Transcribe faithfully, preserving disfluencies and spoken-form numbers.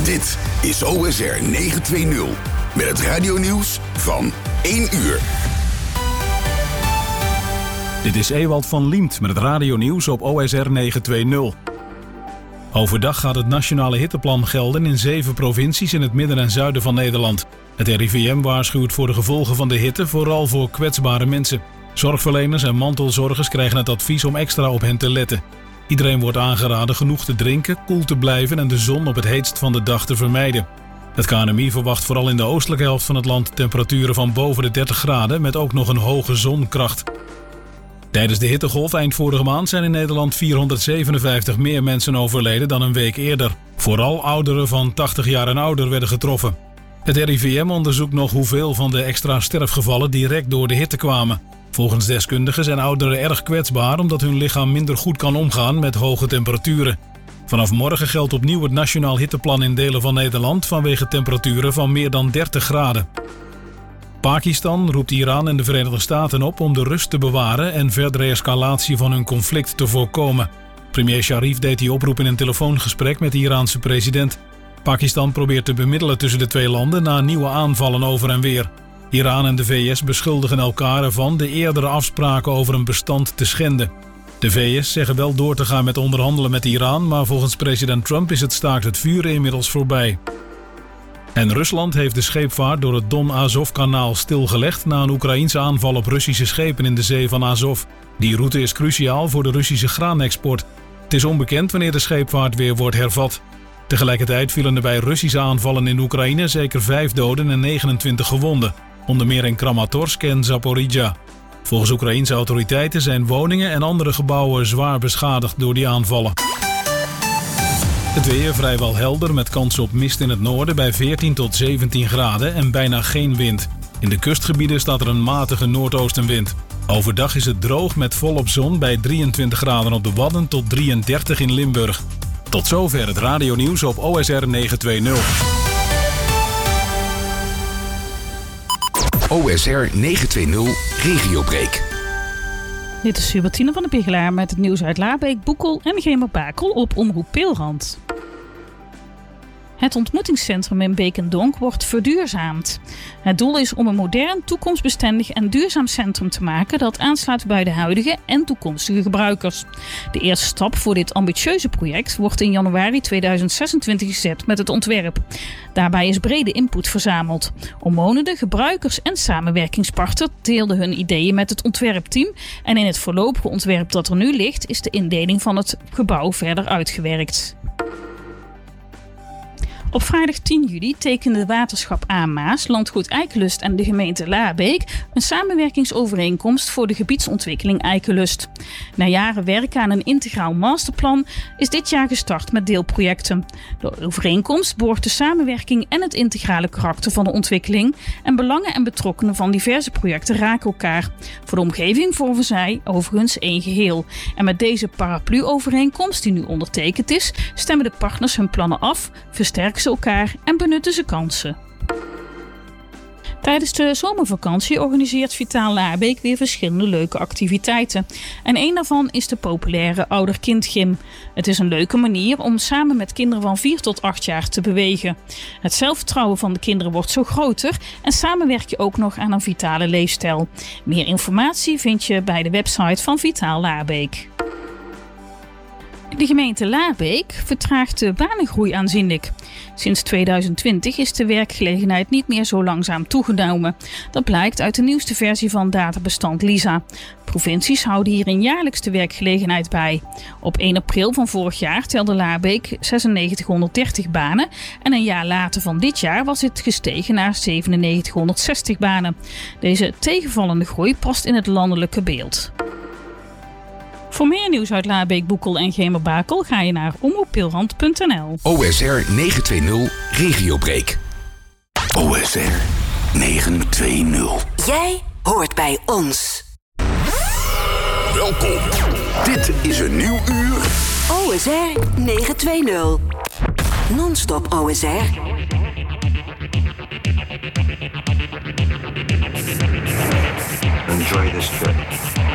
Dit is O S R negenhonderdtwintig met het radionieuws van één uur. Dit is Ewald van Liemt met het radionieuws op O S R negenhonderdtwintig. Overdag gaat het nationale hitteplan gelden in zeven provincies in het midden en zuiden van Nederland. Het R I V M waarschuwt voor de gevolgen van de hitte, vooral voor kwetsbare mensen. Zorgverleners en mantelzorgers krijgen het advies om extra op hen te letten. Iedereen wordt aangeraden genoeg te drinken, koel te blijven en de zon op het heetst van de dag te vermijden. Het K N M I verwacht vooral in de oostelijke helft van het land temperaturen van boven de dertig graden met ook nog een hoge zonkracht. Tijdens de hittegolf eind vorige maand zijn in Nederland vierhonderdzevenenvijftig meer mensen overleden dan een week eerder. Vooral ouderen van tachtig jaar en ouder werden getroffen. Het R I V M onderzoekt nog hoeveel van de extra sterfgevallen direct door de hitte kwamen. Volgens deskundigen zijn ouderen erg kwetsbaar omdat hun lichaam minder goed kan omgaan met hoge temperaturen. Vanaf morgen geldt opnieuw het nationaal hitteplan in delen van Nederland vanwege temperaturen van meer dan dertig graden. Pakistan roept Iran en de Verenigde Staten op om de rust te bewaren en verdere escalatie van hun conflict te voorkomen. Premier Sharif deed die oproep in een telefoongesprek met de Iraanse president. Pakistan probeert te bemiddelen tussen de twee landen na nieuwe aanvallen over en weer. Iran en de V S beschuldigen elkaar ervan de eerdere afspraken over een bestand te schenden. De V S zeggen wel door te gaan met onderhandelen met Iran, maar volgens president Trump is het staakt het vuren inmiddels voorbij. En Rusland heeft de scheepvaart door het Don-Azov-kanaal stilgelegd na een Oekraïense aanval op Russische schepen in de zee van Azov. Die route is cruciaal voor de Russische graanexport. Het is onbekend wanneer de scheepvaart weer wordt hervat. Tegelijkertijd vielen er bij Russische aanvallen in Oekraïne zeker vijf doden en negenentwintig gewonden. Onder meer in Kramatorsk en Zaporizhzhia. Volgens Oekraïense autoriteiten zijn woningen en andere gebouwen zwaar beschadigd door die aanvallen. Het weer vrijwel helder met kans op mist in het noorden bij veertien tot zeventien graden en bijna geen wind. In de kustgebieden staat er een matige noordoostenwind. Overdag is het droog met volop zon bij drieëntwintig graden op de Wadden tot drieëndertig in Limburg. Tot zover het radionieuws op O S R negenhonderdtwintig. O S R negenhonderdtwintig Regiobreak. Dit is Hubertine van de Pigelaar met het nieuws uit Laarbeek, Boekel en Gemer-Bakel op Omroep Peelrand. Het ontmoetingscentrum in Beek en Donk wordt verduurzaamd. Het doel is om een modern, toekomstbestendig en duurzaam centrum te maken dat aansluit bij de huidige en toekomstige gebruikers. De eerste stap voor dit ambitieuze project wordt in januari tweeduizend zesentwintig gezet met het ontwerp. Daarbij is brede input verzameld. Omwonenden, gebruikers en samenwerkingspartners deelden hun ideeën met het ontwerpteam en in het voorlopige ontwerp dat er nu ligt is de indeling van het gebouw verder uitgewerkt. Op vrijdag tien juli tekenden Waterschap Aamaas, Landgoed Eikenlust en de gemeente Laarbeek een samenwerkingsovereenkomst voor de gebiedsontwikkeling Eikenlust. Na jaren werken aan een integraal masterplan is dit jaar gestart met deelprojecten. De overeenkomst borgt de samenwerking en het integrale karakter van de ontwikkeling en belangen en betrokkenen van diverse projecten raken elkaar. Voor de omgeving vormen zij overigens één geheel. En met deze paraplu-overeenkomst die nu ondertekend is, stemmen de partners hun plannen af, versterken ze elkaar en benutten ze kansen. Tijdens de zomervakantie organiseert Vitaal Laarbeek weer verschillende leuke activiteiten. En een daarvan is de populaire ouder-kind-gym. Het is een leuke manier om samen met kinderen van vier tot acht jaar te bewegen. Het zelfvertrouwen van de kinderen wordt zo groter en samen werk je ook nog aan een vitale leefstijl. Meer informatie vind je bij de website van Vitaal Laarbeek. De gemeente Laarbeek vertraagt de banengroei aanzienlijk. Sinds tweeduizend twintig is de werkgelegenheid niet meer zo langzaam toegenomen. Dat blijkt uit de nieuwste versie van databestand LISA. Provincies houden hierin jaarlijks de werkgelegenheid bij. Op één april van vorig jaar telde Laarbeek zesennegentighonderddertig banen en een jaar later van dit jaar was het gestegen naar zevenennegentighonderdzestig banen. Deze tegenvallende groei past in het landelijke beeld. Voor meer nieuws uit Laarbeek, Boekel en Gemer-Bakel ga je naar omroep peelrand punt n l. O S R negenhonderdtwintig Regiobreak. O S R negenhonderdtwintig. Jij hoort bij ons. Welkom. Dit is een nieuw uur. O S R negenhonderdtwintig. Non-stop O S R. Enjoy this trip.